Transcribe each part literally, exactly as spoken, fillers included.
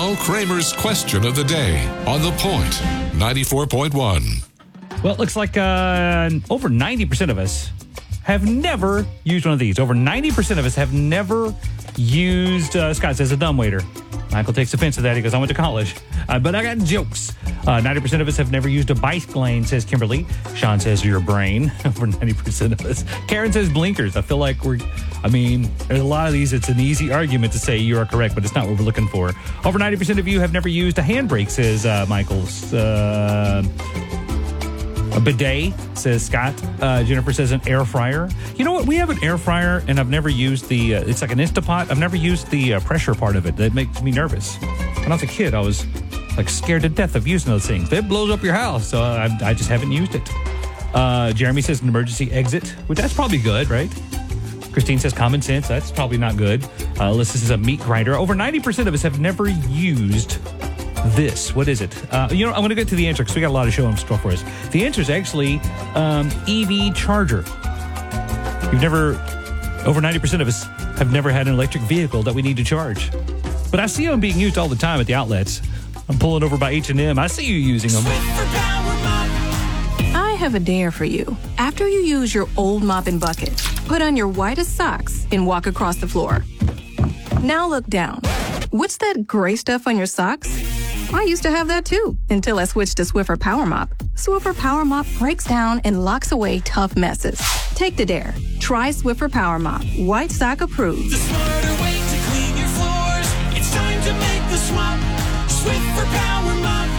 Now, Kramer's question of the day on The Point, ninety-four point one. Well, it looks like uh, over ninety percent of us have never used one of these. Over ninety percent of us have never used, uh, Scott says, a dumbwaiter. Michael takes offense to that. He goes, I went to college. Uh, but I got jokes. Uh, ninety percent of us have never used a bicycle lane, says Kimberly. Sean says your brain. Over ninety percent of us. Karen says blinkers. I feel like we're, I mean, there's a lot of these. It's an easy argument to say you are correct, but it's not what we're looking for. Over ninety percent of you have never used a handbrake, says uh, Michael's. Uh, A bidet, says Scott. Uh, Jennifer says an air fryer. You know what? We have an air fryer, and I've never used the, uh, it's like an Instapot. I've never used the uh, pressure part of it. That makes me nervous. When I was a kid, I was like scared to death of using those things. It blows up your house, so I, I just haven't used it. Uh, Jeremy says an emergency exit, which that's probably good, right? Christine says common sense. That's probably not good. Uh, Alyssa says a meat grinder. Over ninety percent of us have never used this. What is it? Uh, you know, I'm going to get to the answer because we got a lot of show in store for us. The answer is actually um, E V charger. You've never, over ninety percent of us have never had an electric vehicle that we need to charge. But I see them being used all the time at the outlets. I'm pulling over by H and M. I see you using them. I have a dare for you. After you use your old mop and bucket, put on your whitest socks and walk across the floor. Now look down. What's that gray stuff on your socks? I used to have that too, until I switched to Swiffer Power Mop. Swiffer Power Mop breaks down and locks away tough messes. Take the dare. Try Swiffer Power Mop. White sock approved. The smarter way to clean your floors. It's time to make the swap. Swiffer Power Mop.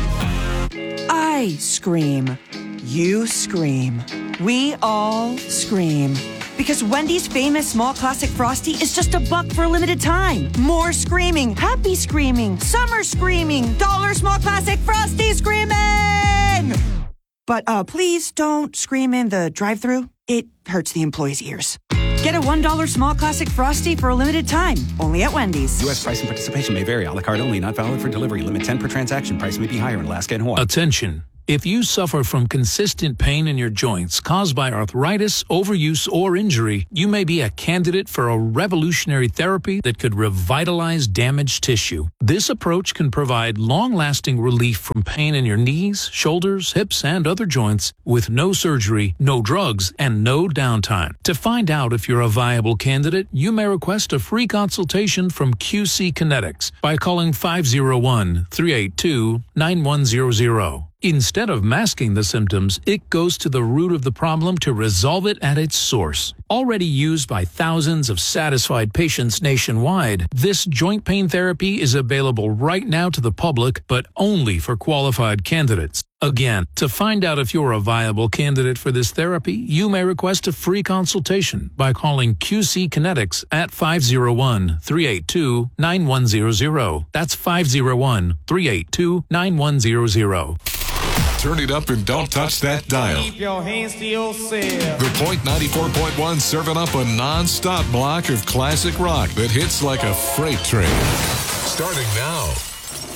I scream. You scream. We all scream. Because Wendy's famous small classic Frosty is just a buck for a limited time. More screaming, happy screaming, summer screaming, dollar small classic Frosty screaming! But uh, please don't scream in the drive-thru. It hurts the employees' ears. Get a one dollar small classic Frosty for a limited time, only at Wendy's. U S price and participation may vary. A la carte only, not valid for delivery. Limit ten per transaction. Price may be higher in Alaska and Hawaii. Attention. If you suffer from consistent pain in your joints caused by arthritis, overuse, or injury, you may be a candidate for a revolutionary therapy that could revitalize damaged tissue. This approach can provide long-lasting relief from pain in your knees, shoulders, hips, and other joints with no surgery, no drugs, and no downtime. To find out if you're a viable candidate, you may request a free consultation from Q C Kinetics by calling five oh one, three eight two, nine one zero zero. Instead of masking the symptoms, it goes to the root of the problem to resolve it at its source. Already used by thousands of satisfied patients nationwide, this joint pain therapy is available right now to the public, but only for qualified candidates. Again, to find out if you're a viable candidate for this therapy, you may request a free consultation by calling Q C Kinetics at five oh one, three eight two, nine one zero zero. That's five oh one, three eight two, nine one zero zero. Turn it up and don't touch that dial. Keep your hands to yourself. The Point ninety-four point one serving up a non-stop block of classic rock that hits like a freight train. Starting now.